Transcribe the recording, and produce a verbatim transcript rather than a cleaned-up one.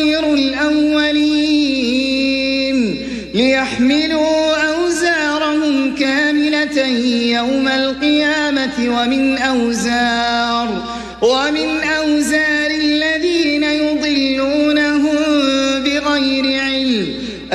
أساطير الأولين ليحملوا أوزارهم كاملة يوم القيامة ومن أوزار ومن أوزار